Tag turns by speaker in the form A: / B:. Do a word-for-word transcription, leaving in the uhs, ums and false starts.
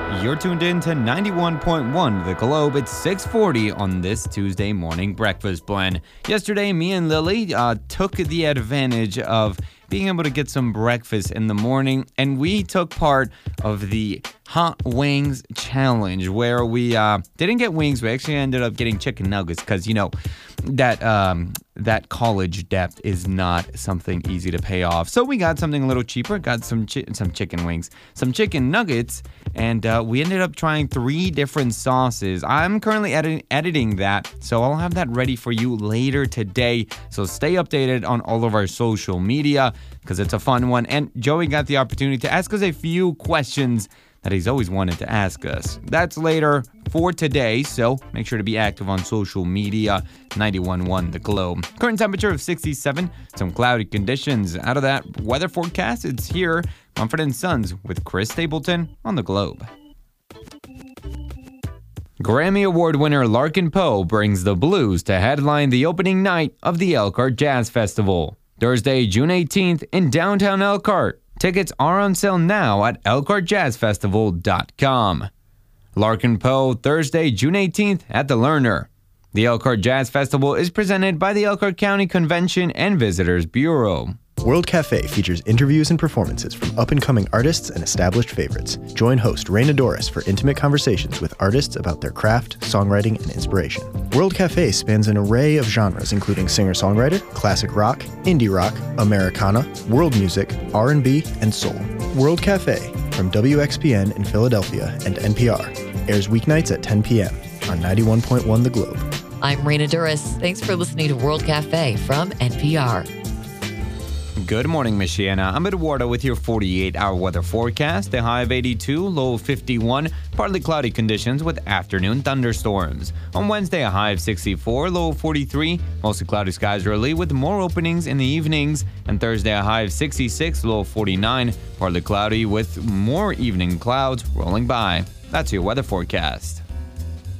A: You're tuned in to ninety-one point one The Globe. It's six forty on this Tuesday morning breakfast blend. Yesterday, me and Lily uh, took the advantage of being able to get some breakfast in the morning, and we took part of the Hot Wings Challenge, where we uh, didn't get wings. We actually ended up getting chicken nuggets because, you know, that um, that college debt is not something easy to pay off. So we got something a little cheaper, got some chi- some chicken wings, some chicken nuggets, and uh, we ended up trying three different sauces. I'm currently edit- editing that, so I'll have that ready for you later today. So stay updated on all of our social media because it's a fun one. And Joey got the opportunity to ask us a few questions that he's always wanted to ask us. That's later for today, so make sure to be active on social media. ninety-one point one The Globe. Current temperature of sixty-seven, some cloudy conditions. Out of that weather forecast, it's here, Mumford and Sons with Chris Stapleton on The Globe. Grammy Award winner Larkin Poe brings the blues to headline the opening night of the Elkhart Jazz Festival. Thursday, June eighteenth in downtown Elkhart. Tickets are on sale now at elkhart jazz festival dot com. Larkin Poe, Thursday, June eighteenth at the Lerner. The Elkhart Jazz Festival is presented by the Elkhart County Convention and Visitors Bureau.
B: World Cafe features interviews and performances from up-and-coming artists and established favorites. Join host Raina Doris for intimate conversations with artists about their craft, songwriting, and inspiration. World Cafe spans an array of genres including singer-songwriter, classic rock, indie rock, Americana, world music, R and B, and soul. World Cafe from W X P N in Philadelphia and N P R airs weeknights at ten p.m. on ninety-one point one The Globe.
C: I'm Raina Duras. Thanks for listening to World Cafe from N P R.
A: Good morning, Michiana. I'm Eduardo with your forty-eight hour weather forecast. A high of eighty-two, low of fifty-one, partly cloudy conditions with afternoon thunderstorms. On Wednesday, a high of sixty-four, low of forty-three, mostly cloudy skies early with more openings in the evenings. And Thursday, a high of sixty-six, low of forty-nine, partly cloudy with more evening clouds rolling by. That's your weather forecast.